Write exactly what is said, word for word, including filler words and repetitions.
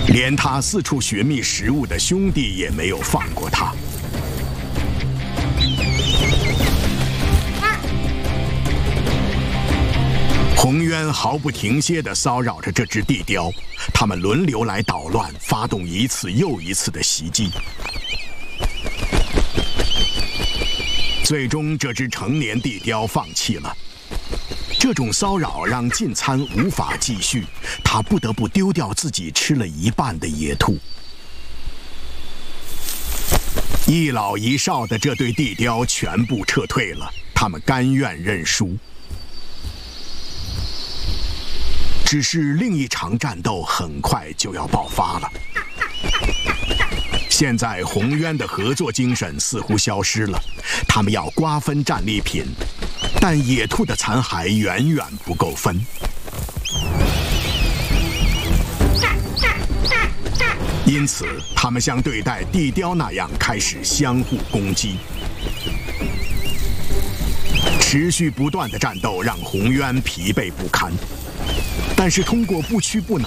连他四处寻觅食物的兄弟也没有放过他。红渊毫不停歇地骚扰着这只地雕，他们轮流来捣乱，发动一次又一次的袭击。最终，这只成年地雕放弃了。这种骚扰让进餐无法继续，他不得不丢掉自己吃了一半的野兔。一老一少的这对地雕全部撤退了，他们甘愿认输。只是另一场战斗很快就要爆发了。现在红渊的合作精神似乎消失了，他们要瓜分战利品，但野兔的残骸远远不够分。因此，他们像对待地雕那样开始相互攻击。持续不断的战斗让红渊疲惫不堪。但是通过不屈不挠